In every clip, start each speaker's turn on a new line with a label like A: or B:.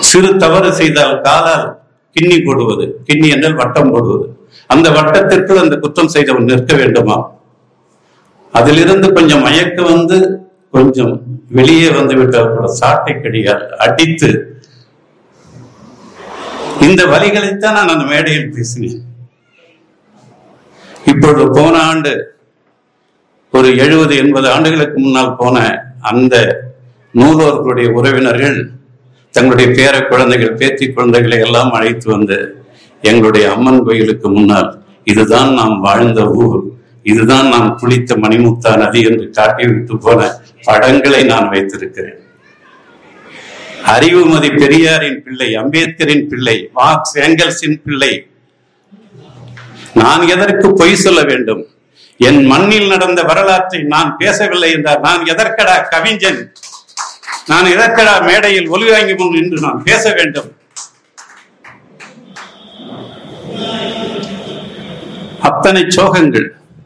A: சிறு தவறு செய்தால் காலால் கிண்ணி போடுவது, கிண்ணி என்றால் வட்டம் போடுவது, அந்த வட்டத்திற்குள் அந்த குற்றம் செய்தவன் நிற்க வேண்டுமா? அதிலிருந்து கொஞ்சம் மயக்க வந்து கொஞ்சம் வெளியே வந்து விட்டால் கூட சாட்டை கடியால் அடித்து, இந்த வழிகளைத்தான் நான் அந்த மேடையில் பேசினேன். இப்பொழுது போன ஆண்டு ஒரு 70-80 ஆண்டுகளுக்கு முன்னால் போன அந்த நூலோர்களுடைய உறவினர்கள் தங்களுடைய பேர குழந்தைகள், பேத்தி குழந்தைகளை எல்லாம் அழைத்து வந்து எங்களுடைய அம்மன் கோயிலுக்கு முன்னால், இதுதான் நாம் வாழ்ந்த ஊர், இதுதான் நாம் குளித்த மணிமுத்தா நதி என்று காட்டிவிட்டு போன படங்களை நான் வைத்திருக்கிறேன். அறிவுமதி பெரியாரின் பிள்ளை, அம்பேத்கரின் பிள்ளை, மார்க்ஸ் ஏங்கல்ஸின் பிள்ளை. நான் எதற்கு பொய் சொல்ல வேண்டும்? என் மண்ணில் நடந்த வரலாற்றை நான் பேசவில்லை என்றால் நான் எதற்கடா கவிஞன்? நான் எதற்கடா மேடையில் ஒலிவாங்கி முன் என்று நான் பேச வேண்டும்? அத்தனை சோகங்கள்.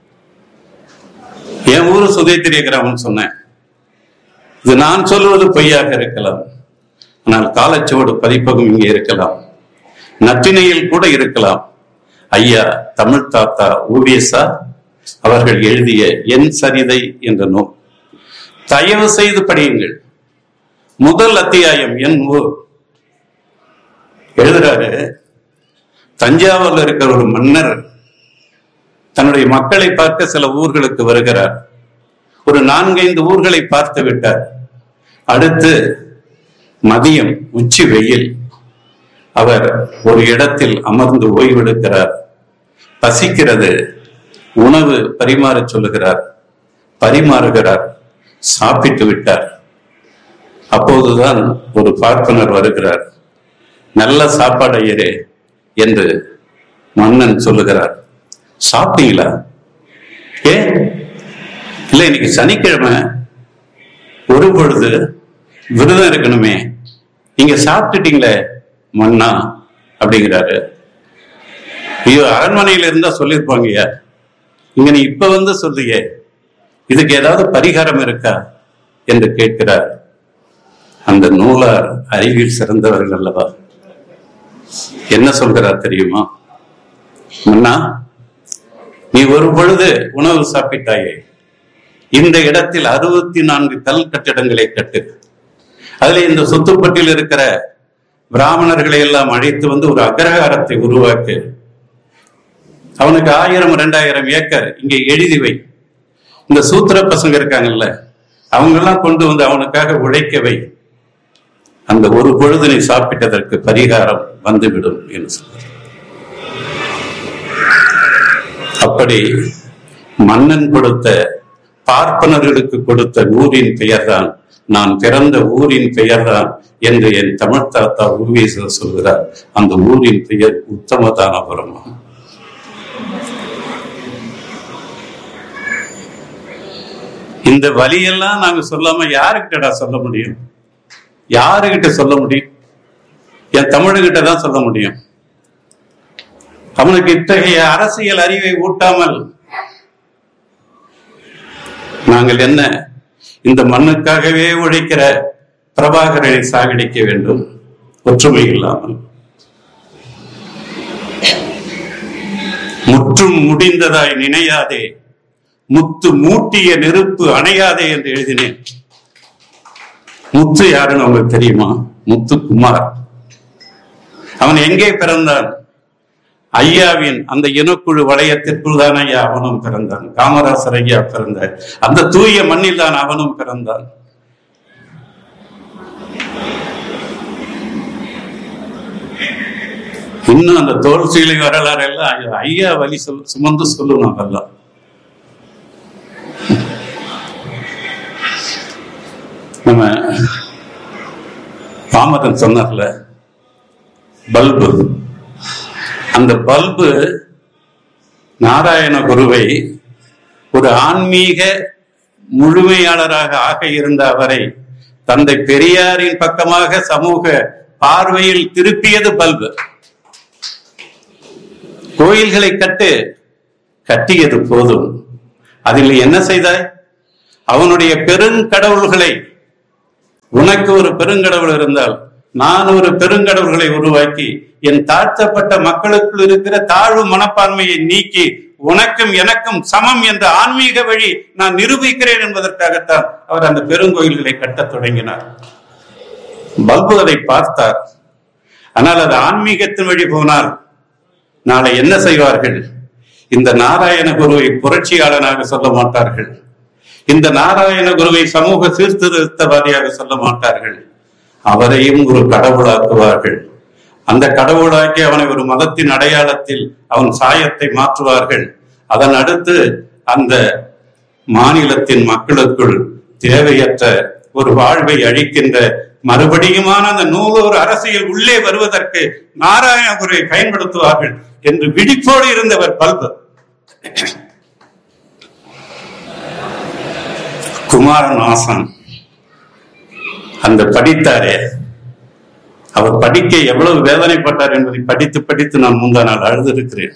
A: என் ஊரு சுதேத்திரிய கிராமம் சொன்னேன். இது நான் சொல்வது பொய்யாக இருக்கலாம், ஆனால் காலச்சுவடு பதிப்பகம் இங்கே இருக்கலாம், நற்றினையில் கூட இருக்கலாம். ஐயா தமிழ் தாத்தா ஊவேசா அவர்கள் எழுதிய என் சரிதை என்ற நூல் தயவு செய்து படியுங்கள். முதல் அத்தியாயம் என் ஊர். எழுதுறாரு, தஞ்சாவூர்ல இருக்கிற ஒரு மன்னர் தன்னுடைய மக்களை பார்க்க சில ஊர்களுக்கு வருகிறார். ஒரு 4-5 ஊர்களை பார்த்து விட்டார். அடுத்து மதியம் உச்சி வெயில். அவர் ஒரு இடத்தில் அமர்ந்து ஓய்வெடுக்கிறார். பசிக்கிறது, உணவு பரிமாற சொல்லுகிறார். பரிமாறுகிறார். சாப்பிட்டு விட்டார். அப்போதுதான் ஒரு பார்ப்பனர் வருகிறார். நல்ல சாப்பாடு ஐயரே என்று மன்னன் சொல்லுகிறார். சாப்பிட்டீங்களா? ஏன் இல்லை, இன்னைக்கு சனிக்கிழமை, ஒரு பொழுது விரதம் இருக்கணுமே, நீங்க சாப்பிட்டுட்டீங்களே மன்னா அப்படிங்கிறாரு. ஐயோ, அரண்மனையில இருந்தா சொல்லியிருப்பாங்கய்யா, இங்க நீ இப்ப வந்து சொல்றியே, இதுக்கு ஏதாவது பரிகாரம் இருக்கா என்று கேட்கிறார். அந்த நூலார் அறிவில் சிறந்தவர்கள் அல்லவா, என்ன சொல்கிறார் தெரியுமா? மன்னா, நீ ஒரு பொழுது உணவு சாப்பிட்டாயே, இந்த இடத்தில் 64 கல் கட்டிடங்களை கட்டு, அதுல இந்த சுத்துப்பட்டில் இருக்கிற பிராமணர்களை எல்லாம் அழைத்து வந்து ஒரு அக்ரஹாரத்தை உருவாக்கு, அவனுக்கு 1000-2000 ஏக்கர் இங்கே எழுதி வை, இந்த சூத்திர பசங்க இருக்காங்கல்ல அவங்க எல்லாம் கொண்டு வந்து அவனுக்காக உழைக்க வை, அந்த ஒரு பொழுது நீ சாப்பிட்டதற்கு பரிகாரம் வந்துவிடும் என்று சொல்றார். அப்படி மன்னன் கொடுத்த, பார்ப்பனர்களுக்கு கொடுத்த ஊரின் பெயர்தான், நான் பிறந்த ஊரின் பெயர்தான் என்று என் தமிழ் தாத்தா ஊவேசர் சொல்கிறார். அந்த ஊரின் பெயர் உத்தமதானபுரம். இந்த வழியெல்லாம் நாங்க சொல்லாம யாருக்கிட்டடா சொல்ல முடியும்? யாருகிட்ட சொல்ல முடியும்? என் தமிழகிட்ட தான் சொல்ல முடியும். அவனுக்கு இத்தகைய அரசியல் அறிவை ஊட்டாமல் நாங்கள் என்ன இந்த மண்ணுக்காகவே உழைக்கிற பிரபாகரனை சாகடிக்க வேண்டும்? ஒற்றுமை இல்லாமல். முற்றும் முடிந்ததாய் நினையாதே, முத்து மூட்டிய நெருப்பு அணையாதே என்று எழுதினேன். முத்து யாருன்னு உங்களுக்கு தெரியுமா? முத்துக்குமார். அவன் எங்கே பிறந்தான்? ஐயாவின் அந்த இனக்குழு வளையத்திற்குள் தான் ஐயா அவனும் பிறந்தான். காமராசர் ஐயா பிறந்தார். அந்த தூய மண்ணில் தான் அவனும் பிறந்தான். இன்னும் அந்த தோல் சீலை வரலாறு எல்லாம் ஐயா வழி சுமந்து சொல்லணும். அதெல்லாம் நம்ம பாமரன் சொன்னார்ல, பல்பு. அந்த பல்பு நாராயண குருவை ஒரு ஆன்மீக முழுமையாளராக ஆக இருந்த அவரை தந்தை பெரியாரின் பக்கமாக சமூக பார்வையில் திருப்பியது பல்பு. கோயில்களை கட்டியது போதும், அதில் என்ன செய்தாய்? அவனுடைய பெருங்கடவுள்களை, உனக்கு ஒரு பெருங்கடவுள் இருந்தால் நான் ஒரு பெருங்கடவுள்களை உருவாக்கி என் தாழ்த்தப்பட்ட மக்களுக்குள் இருக்கிற தாழ்வு மனப்பான்மையை நீக்கி உனக்கும் எனக்கும் சமம் என்ற ஆன்மீக வழி நான் நிரூபிக்கிறேன் என்பதற்காகத்தான் அவர் அந்த பெருங்கோயில்களை கட்டத் தொடங்கினார். பல்பு அதை பார்த்தார். ஆனால் அது ஆன்மீகத்தின் வழி போனால் நாளை என்ன செய்வார்கள்? இந்த நாராயண குருவை புரட்சியாளனாக சொல்ல மாட்டார்கள். இந்த நாராயண குருவை சமூக சீர்திருத்தவாதியாக சொல்ல மாட்டார்கள். அவரையும் ஒரு கடவுளாக்குவார்கள். அந்த கடவுளாக்கி அவனை ஒரு மதத்தின் அடையாளத்தில் அவன் சாயத்தை மாற்றுவார்கள். அதன் அடுத்து அந்த மாநிலத்தின் மக்களுக்குள் தேவையற்ற ஒரு வாழ்வை அழிக்கின்ற மறுபடியுமான அந்த 100 அரசியல் உள்ளே வருவதற்கு நாராயண குருவை பயன்படுத்துவார்கள் என்று விழிப்போடு இருந்தவர் பல்பு. குமாரநாசன் அந்த படித்தாரே, அவர் படிக்க எவ்வளவு வேதனைப்பட்டார் என்பதை படித்து படித்து நான் முந்தா நாள் அழுதிருக்கிறேன்.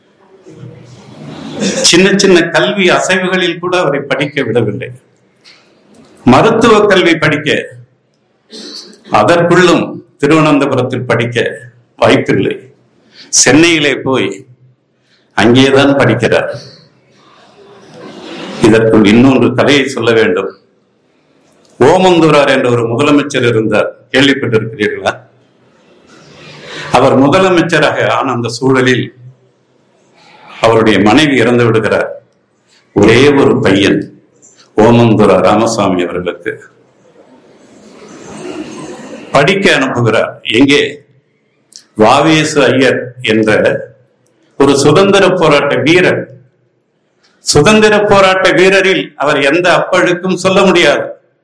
A: சின்ன சின்ன கல்வி அசைவுகளில் கூட அவரை படிக்க விடவில்லை. மருத்துவ கல்வி படிக்க அதற்குள்ளும் திருவனந்தபுரத்தில் படிக்க வாய்ப்பில்லை. சென்னையிலே போய் அங்கேதான் படிக்கிறார். இதற்குள் இன்னொன்று கதையை சொல்ல வேண்டும். ஓமந்தூரார் என்ற ஒரு முதலமைச்சர் இருந்தார், கேள்விப்பட்டிருக்கிறீர்களா? அவர் முதலமைச்சராக ஆன அந்த சூழலில் அவருடைய மனைவி இறந்து விடுகிறார். ஒரே ஒரு பையன் ஓமந்தூரா ராமசாமி அவர்களுக்கு படிக்க அனுப்புகிறார். எங்கே? வாவேசு ஐயர் என்ற ஒரு சுதந்திர போராட்ட வீரர். சுதந்திர போராட்ட வீரரில் அவர் எந்த அப்பழுக்கும் சொல்ல முடியாது.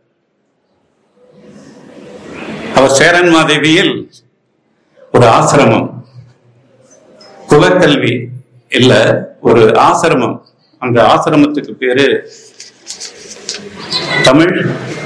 A: அவர் சேரன் மாதேவியில் ஒரு ஆசிரமம், குலக்கல்வி இல்ல ஒரு ஆசிரமம். அந்த ஆசிரமத்துக்கு பேரு தமிழ்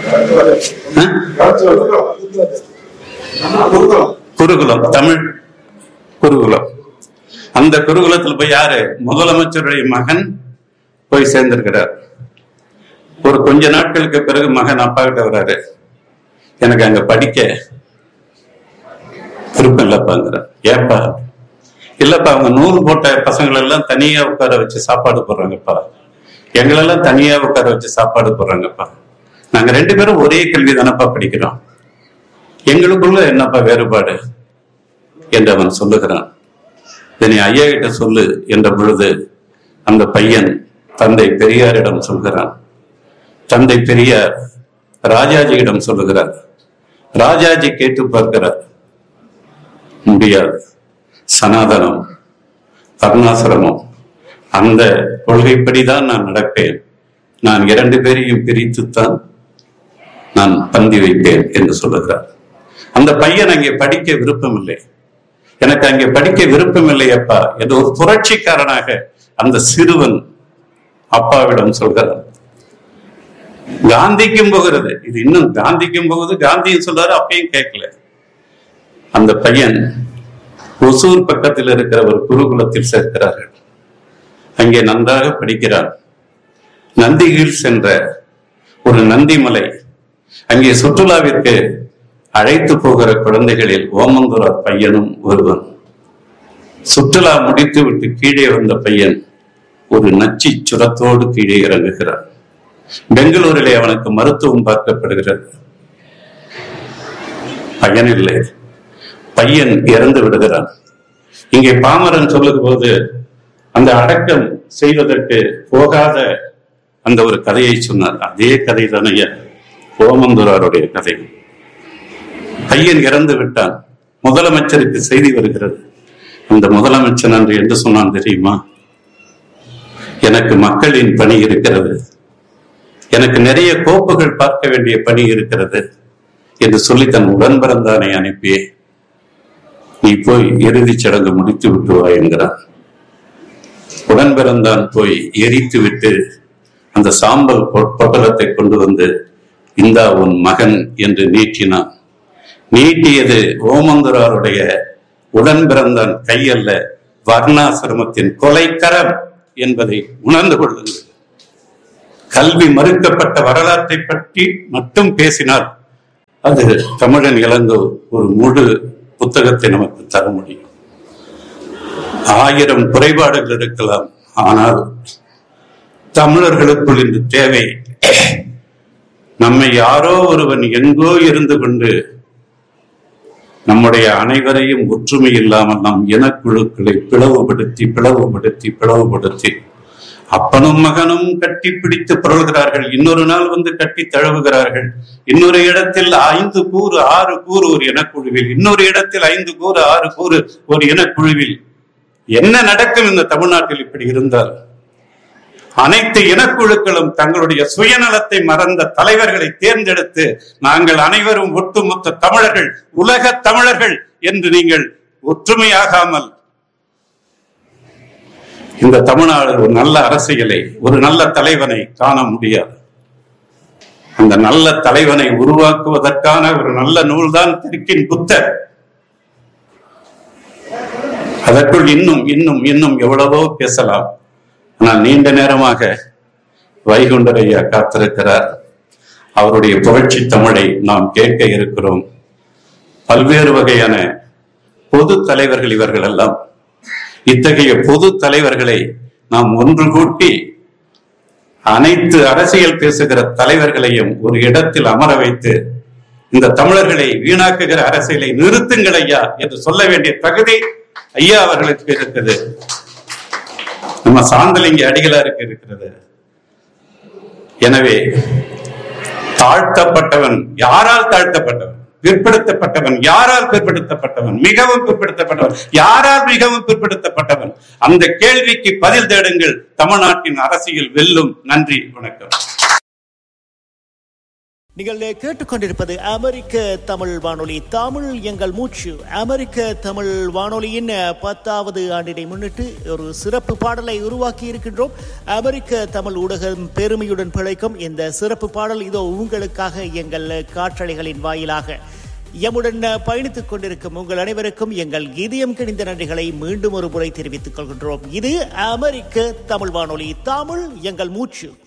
A: குருகுலம், தமிழ் குருகுலம். அந்த குருகுலத்தில் போய் யாரு? முதலமைச்சருடைய மகன் போய் சேர்ந்திருக்கிறார். ஒரு கொஞ்ச நாட்களுக்கு பிறகு மகன் அப்பா கிட்ட வர்றாரு, எனக்கு அங்க படிக்க விருப்பம் இல்லப்பாங்கிற. ஏப்பா? இல்லப்பா, அவங்க நூல் போட்ட பசங்களை எல்லாம் தனியா உட்கார வச்சு சாப்பாடு போடுறாங்கப்பா, எங்களெல்லாம் தனியா உட்கார வச்சு சாப்பாடு போடுறாங்கப்பா, நாங்க 2 பேரும் ஒரே கல்வி தானப்பா படிக்கிறோம், எங்களுக்குள்ள என்னப்பா வேறுபாடு என்று அவன் சொல்லுகிறான். இதனை ஐயா கிட்ட சொல்லு என்ற பொழுது அந்த பையன் தந்தை பெரியாரிடம் சொல்கிறான். தந்தை பெரியார் ராஜாஜியிடம் சொல்லுகிறார். ராஜாஜி கேட்டு பார்க்கிறார். முடியாது, சனாதனம் வர்ணாசிரமம் அந்த கொள்கைப்படிதான் நான் நடப்பேன், நான் 2 பேரையும் பிரித்துத்தான் நான் பந்தி வைப்பேன் என்று சொல்லுகிறார். அந்த பையன் அங்கே படிக்க விருப்பம் இல்லை. எனக்கு அங்கே படிக்க விருப்பம் இல்லை அப்பா என்று ஒரு புரட்சிக்காரனாக அந்த சிறுவன் அப்பாவிடம் சொல்கிறார். காந்திக்கும் போகிறது இது, இன்னும் காந்திக்கும் போகுது. காந்தியும் சொல்றாரு, அப்பயும் கேட்கல. அந்த பையன் ஒசூர் பக்கத்தில் இருக்கிற ஒரு குருகுலத்தில் சேர்க்கிறார்கள். அங்கே நன்றாக படிக்கிறான். நந்திகில் சென்ற ஒரு நந்திமலை, அங்கே சுற்றுலாவிற்கு அழைத்து போகிற குழந்தைகளில் ஓமந்தூரார் பையனும் ஒருவன். சுற்றுலா முடித்து விட்டு கீழே வந்த பையன் ஒரு நச்சி சுரத்தோடு கீழே இறங்குகிறான். பெங்களூரிலே அவனுக்கு மருத்துவம் பார்க்கப்படுகிறது. பையன் இல்லை, பையன் இறந்து விடுகிறான். இங்கே பாமரன் சொல்லும் போது அந்த அடக்கம் செய்வதற்கு போகாத அந்த ஒரு கதையை சொன்னார். அதே கதை தானே ஓமந்தூராருடைய கதை. பையன் இறந்து விட்டான். முதலமைச்சருக்கு செய்தி வருகிறது. அந்த முதலமைச்சர் அன்று என்று சொன்னான் தெரியுமா? எனக்கு மக்களின் பணி இருக்கிறது, எனக்கு நிறைய கோப்புகள் பார்க்க வேண்டிய பணி இருக்கிறது என்று சொல்லி தன் உடன் பிறந்தானை அனுப்பி நீ போய் இறுதிச் சடங்கு முடித்து விட்டு வா என்கிறான். உடன் பிறந்தான் போய் எரித்து விட்டு அந்த சாம்பல் பொட்டலத்தை கொண்டு வந்து இந்தா உன் மகன் என்று நீட்டினான். நீட்டியது ஓமந்தூராருடைய உடன் பிறந்தான் கையல்ல, வர்ணாசிரமத்தின் கொலைக்கரம் என்பதை உணர்ந்து கொள்ளுங்கள். கல்வி மறுக்கப்பட்ட வரலாற்றை பற்றி மட்டும் பேசினால் அது தமிழன் இளங்கோ ஒரு முழு புத்தகத்தை நமக்கு தர முடியும். 1000 குறைபாடுகள் இருக்கலாம், ஆனால் தமிழர்களுக்குள் இன்று தேவை நம்மை யாரோ ஒருவன் எங்கோ இருந்து கொண்டு நம்முடைய அனைவரையும் ஒற்றுமை இல்லாமல் நம் இனக்குழுக்களை பிளவுபடுத்தி அப்பனும் மகனும் கட்டி பிடித்து புரள்கிறார்கள். இன்னொரு நாள் வந்து கட்டி தழுவுகிறார்கள். இன்னொரு இடத்தில் 5 கூறு 6 கூறு ஒரு இனக்குழுவில், இன்னொரு இடத்தில் 5 கூறு 6 கூறு ஒரு இனக்குழுவில். என்ன நடக்கும் இந்த தமிழ்நாட்டில் இப்படி இருந்தால்? அனைத்து இனக்குழுக்களும் தங்களுடைய சுயநலத்தை மறந்த தலைவர்களை தேர்ந்தெடுத்து நாங்கள் அனைவரும் ஒட்டுமொத்த தமிழர்கள், உலக தமிழர்கள் என்று நீங்கள் ஒற்றுமையாகாமல் இந்த தமிழ்நாடு ஒரு நல்ல அரசியலை, ஒரு நல்ல தலைவனை காண முடியாது. அந்த நல்ல தலைவனை உருவாக்குவதற்கான ஒரு நல்ல நூல்தான் திருக்கின் புத்தர். அதற்குள் இன்னும் இன்னும் இன்னும் எவ்வளவோ பேசலாம். ஆனால் நீண்ட நேரமாக வைகுண்டர் ஐயா காத்திருக்கிறார். அவருடைய புரட்சி தமிழை நாம் கேட்க இருக்கிறோம். பல்வேறு வகையான பொது தலைவர்கள் இவர்கள் எல்லாம். இத்தகைய பொது தலைவர்களை நாம் ஒன்று கூட்டி அனைத்து அரசியல் பேசுகிற தலைவர்களையும் ஒரு இடத்தில் அமர வைத்து இந்த தமிழர்களை வீணாக்குகிற அரசியலை நிறுத்துங்கள் ஐயா என்று சொல்ல வேண்டிய தகுதி ஐயா அவர்களுக்கு இருக்குது. நம்ம சாந்தலிங்க அடிகளாருக்கு இருக்கிறது. எனவே தாழ்த்தப்பட்டவன் யாரால் தாழ்த்தப்பட்டவன்? பிற்படுத்தப்பட்டவன் யாரால் பிற்படுத்தப்பட்டவன்? மிகவும் பிற்படுத்தப்பட்டவன் யாரால் மிகவும் பிற்படுத்தப்பட்டவன்? அந்த கேள்விக்கு பதில் தேடுங்கள். தமிழ்நாட்டின் அரசியல் வெல்லும். நன்றி, வணக்கம்.
B: நீங்கள் கேட்டுக்கொண்டிருப்பது அமெரிக்க தமிழ் வானொலி, தமிழ் எங்கள் மூச்சு. அமெரிக்க தமிழ் வானொலியின் 10வது ஆண்டினை முன்னிட்டு ஒரு சிறப்பு பாடலை உருவாக்கி இருக்கின்றோம். அமெரிக்க தமிழ் ஊடகம் பெருமையுடன் பிழைக்கும் இந்த சிறப்பு பாடல் இதோ உங்களுக்காக எங்கள் காற்றலைகளின் வாயிலாக. எம்முடன் பயணித்துக் கொண்டிருக்கும் உங்கள் அனைவருக்கும் எங்கள் இதயம் கிணிந்த நன்றிகளை மீண்டும் ஒரு முறை தெரிவித்துக் கொள்கின்றோம். இது அமெரிக்க தமிழ் வானொலி, தமிழ் எங்கள் மூச்சு.